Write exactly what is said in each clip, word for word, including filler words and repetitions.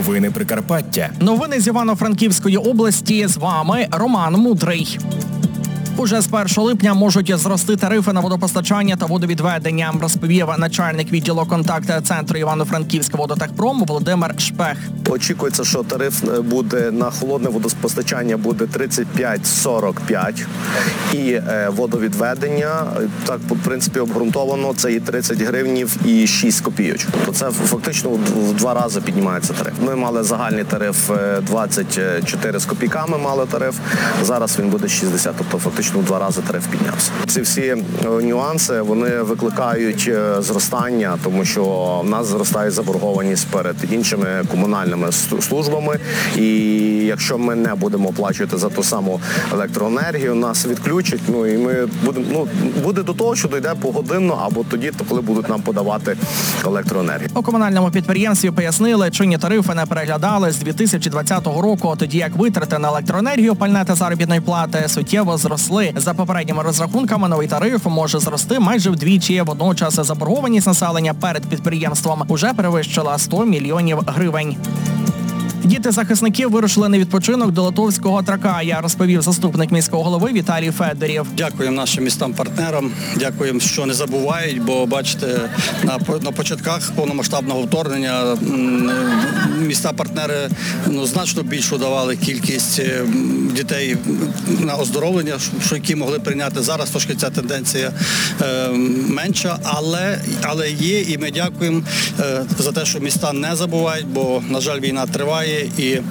Новини Прикарпаття. Новини з Івано-Франківської області. З вами Роман Мудрий. Уже з першого липня можуть зрости тарифи на водопостачання та водовідведення, розповів начальник відділу контакт-центру Івано-Франківського водотехпрому Володимир Шпех. Очікується, що тариф буде на холодне водопостачання буде тридцять п'ять сорок п'ять і е, водовідведення, так, в принципі, обґрунтовано, це і тридцять гривнів і шість копійок. То це фактично в два рази піднімається тариф. Ми мали загальний тариф двадцять чотири з копійками, мали тариф, зараз він буде шістдесят, тобто фактично в два рази тариф піднявся. Ці всі нюанси, вони викликають зростання, тому що в нас зростає заборгованість перед іншими комунальними службами, і якщо ми не будемо оплачувати за ту саму електроенергію, нас відключать, ну і ми будемо, ну, буде до того, що дійде погодинно, або тоді, коли будуть нам подавати електроенергію. У комунальному підприємстві пояснили, чинні тарифи не переглядали з дві тисячі двадцятого року, тоді як витрати на електроенергію, пальне та заробітної плати суттєво зросли. За попередніми розрахунками, новий тариф може зрости майже вдвічі. Водночас заборгованість населення перед підприємством уже перевищила сто мільйонів гривень. Діти захисників вирушили на відпочинок до Литовського Тракая, розповів заступник міського голови Віталій Федорів. Дякуємо нашим містам-партнерам, дякуємо, що не забувають, бо, бачите, на, на початках повномасштабного вторгнення міста-партнери ну, значно більшу давали кількість дітей на оздоровлення, що які могли прийняти. Зараз трошки ця тенденція е, менша, але, але є, і ми дякуємо е, за те, що міста не забувають, бо, на жаль, війна триває. І, е,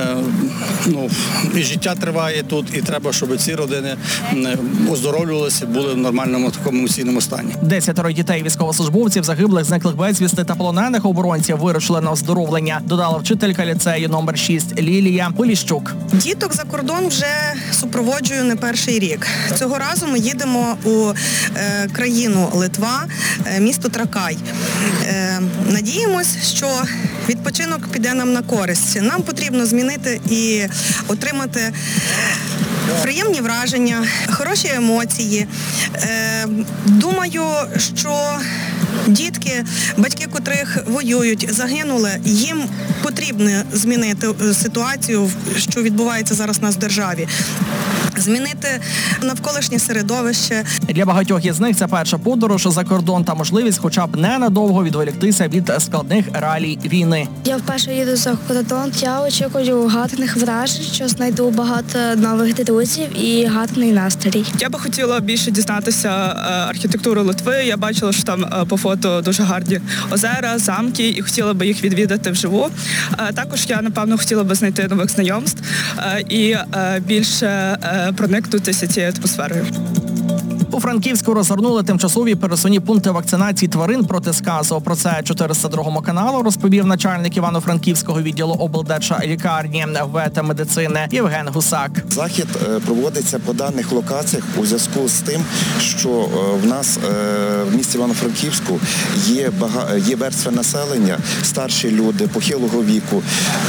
ну, і життя триває тут, і треба, щоб ці родини оздоровлювалися, були в нормальному такому емоційному стані. Десятеро дітей військовослужбовців, загиблих, зниклих безвісти та полонених оборонців вирушили на оздоровлення, додала вчителька ліцею номер шість Лілія Поліщук. Діток за кордон вже супроводжую не перший рік. Цього разу ми їдемо у е, країну Литва, е, місто Тракай. Е, надіємось, що відпочинок піде нам на користь. Нам потрібно змінити і отримати приємні враження, хороші емоції. Е, думаю, що дітки, батьки котрих воюють, загинули, їм потрібно змінити ситуацію, що відбувається зараз у нас в державі. Змінити навколишнє середовище. Для багатьох із них це перша подорож за кордон та можливість хоча б ненадовго відволіктися від складних реалій війни. Я вперше їду за кордон, я очікую гарних вражень, що знайду багато нових друзів і гарний настрій. Я би хотіла більше дізнатися архітектуру Литви. Я бачила, що там по фото дуже гарні озера, замки, і хотіла би їх відвідати вживу. Також я, напевно, хотіла би знайти нових знайомств і більше проникнутися цією атмосферою. У Франківську розгорнули тимчасові пересувні пункти вакцинації тварин проти сказу. Про це чотириста другому каналу розповів начальник Івано-Франківського відділу облдержлікарні ветмедицини Євген Гусак. Захід проводиться по даних локаціях у зв'язку з тим, що в нас в місті Івано-Франківську є, бага... є верстви населення, старші люди, похилого віку,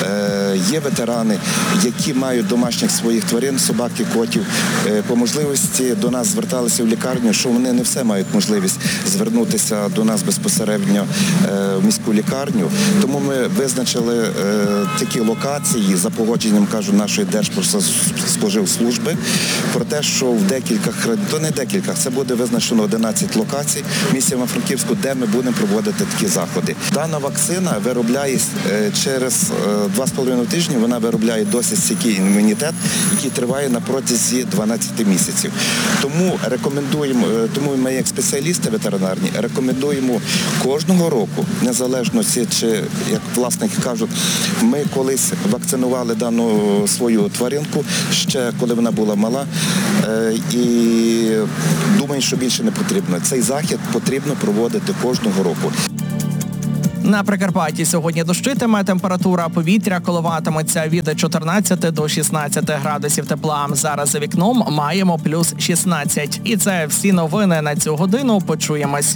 є ветерани, які мають домашніх своїх тварин, собак і котів. По можливості до нас зверталися в лікарню, що вони не все мають можливість звернутися до нас безпосередньо в міську лікарню. Тому ми визначили такі локації за погодженням, кажу, нашої Держпродспоживслужби про те, що в декількох, то не декількох, це буде визначено одинадцять локацій в місті Івано-Франківську, де ми будемо проводити такі заходи. Дана вакцина виробляє через два з половиною тижні, вона виробляє досить стійкий імунітет, який триває на протязі дванадцяти місяців. Тому рекомендуємо, тому ми, як спеціалісти ветеринарні, рекомендуємо кожного року, незалежно чи, як власники кажуть, ми колись вакцинували дану свою тваринку, ще коли вона була мала, і думаю, що більше не потрібно. Цей захід потрібно проводити кожного року. На Прикарпатті сьогодні дощитиме, температура повітря коливатиметься від чотирнадцяти до шістнадцяти градусів тепла. Зараз за вікном маємо плюс шістнадцять. І це всі новини на цю годину. Почуємось.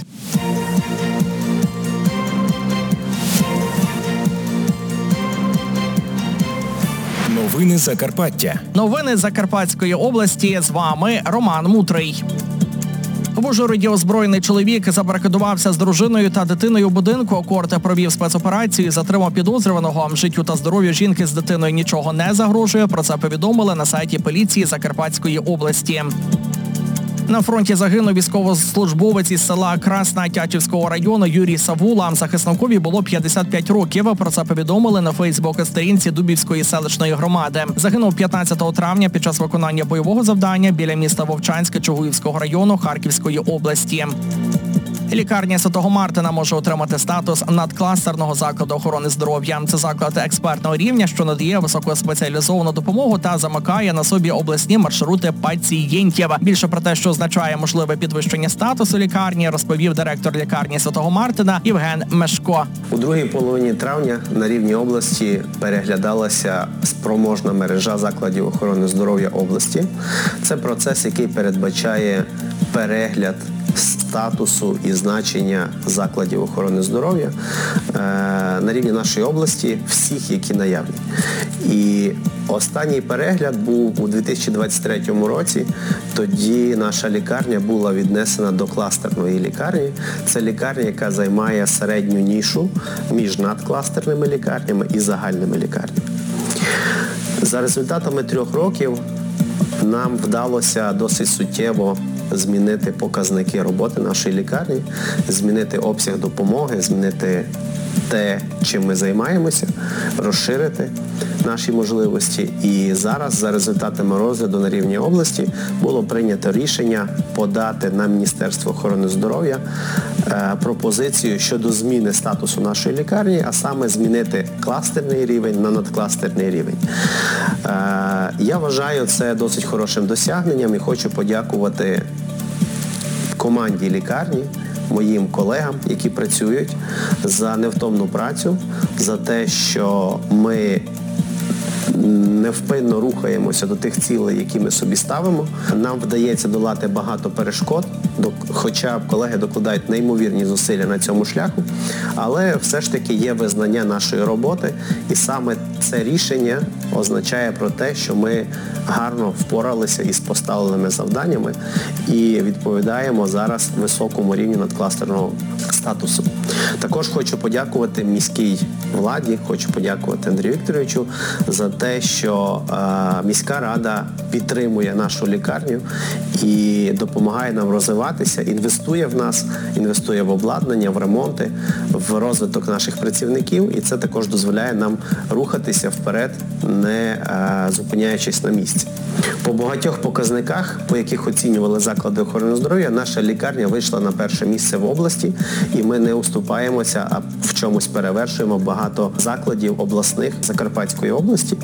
Новини Закарпаття. Новини Закарпатської області. З вами Роман Мудрий. В Ужгороді озброєний чоловік забарикадувався з дружиною та дитиною у будинку. Корте провів спецоперацію і затримав підозрюваного. Життю та здоров'ю жінки з дитиною нічого не загрожує. Про це повідомили на сайті поліції Закарпатської області. На фронті загинув військовослужбовець із села Красна Тячівського району Юрій Савула. Захисникові було п'ятдесят п'ять років. Про це повідомили на Фейсбук-сторінці Дубівської селищної громади. Загинув п'ятнадцятого травня під час виконання бойового завдання біля міста Вовчанське Чугуївського району Харківської області. Лікарня Святого Мартина може отримати статус надкластерного закладу охорони здоров'я. Це заклад експертного рівня, що надає високоспеціалізовану допомогу та замикає на собі обласні маршрути пацієнтів. Більше про те, що означає можливе підвищення статусу лікарні, розповів директор лікарні Святого Мартина Євген Мешко. У другій половині травня на рівні області переглядалася спроможна мережа закладів охорони здоров'я області. Це процес, який передбачає перегляд статусу і значення закладів охорони здоров'я е, на рівні нашої області, всіх, які наявні. І останній перегляд був у дві тисячі двадцять третьому році. Тоді наша лікарня була віднесена до кластерної лікарні. Це лікарня, яка займає середню нішу між надкластерними лікарнями і загальними лікарнями. За результатами трьох років нам вдалося досить суттєво змінити показники роботи нашої лікарні, змінити обсяг допомоги, змінити те, чим ми займаємося, розширити наші можливості. І зараз, за результатами розгляду на рівні області, було прийнято рішення подати на Міністерство охорони здоров'я е, пропозицію щодо зміни статусу нашої лікарні, а саме змінити кластерний рівень на надкластерний рівень. Е, я вважаю це досить хорошим досягненням і хочу подякувати команді лікарні, моїм колегам, які працюють, за невтомну працю, за те, що ми невпинно рухаємося до тих цілей, які ми собі ставимо. Нам вдається долати багато перешкод, хоча колеги докладають неймовірні зусилля на цьому шляху, але все ж таки є визнання нашої роботи, і саме це рішення означає про те, що ми гарно впоралися із поставленими завданнями і відповідаємо зараз високому рівню надкластерного статусу. Також хочу подякувати міській владі, хочу подякувати Андрію Вікторовичу за те, що е, міська рада підтримує нашу лікарню і допомагає нам розвиватися, інвестує в нас, інвестує в обладнання, в ремонти, в розвиток наших працівників, і це також дозволяє нам рухатися вперед, не е, зупиняючись на місці. По багатьох показниках, по яких оцінювали заклади охорони здоров'я, наша лікарня вийшла на перше місце в області, і ми не уступаємося, а в чомусь перевершуємо багато закладів обласних Закарпатської області.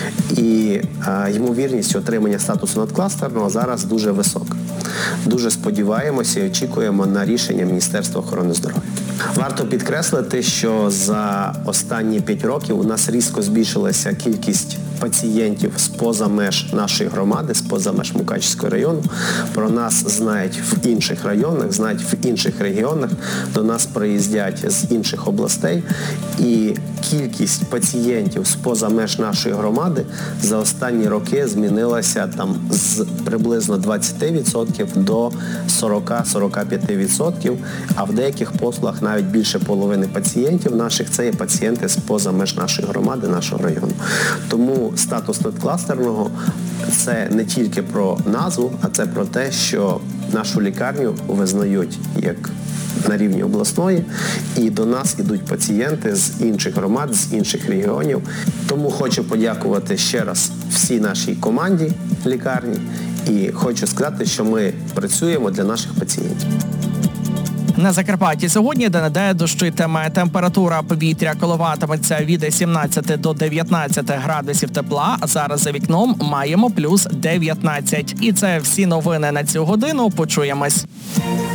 І е, ймовірність отримання статусу надкластерного зараз дуже висока. Дуже сподіваємося і очікуємо на рішення Міністерства охорони здоров'я. Варто підкреслити, що за останні п'ять років у нас різко збільшилася кількість пацієнтів з-поза меж нашої громади, з-поза меж Мукачівського району. Про нас знають в інших районах, знають в інших регіонах, до нас приїздять з інших областей. І кількість пацієнтів з-поза меж нашої громади за останні роки змінилася там з приблизно двадцять відсотків до сорок-сорок п'ять відсотків, а в деяких послугах навіть більше половини пацієнтів наших це є пацієнти з-поза меж нашої громади, нашого району. Тому статус надкластерного – це не тільки про назву, а це про те, що нашу лікарню визнають як на рівні обласної, і до нас ідуть пацієнти з інших громад, з інших регіонів. Тому хочу подякувати ще раз всій нашій команді лікарні і хочу сказати, що ми працюємо для наших пацієнтів. На Закарпатті сьогодні де-не-де дощитиме. Температура повітря коливатиметься від сімнадцяти до дев'ятнадцяти градусів тепла, а зараз за вікном маємо плюс дев'ятнадцять. І це всі новини на цю годину. Почуємось.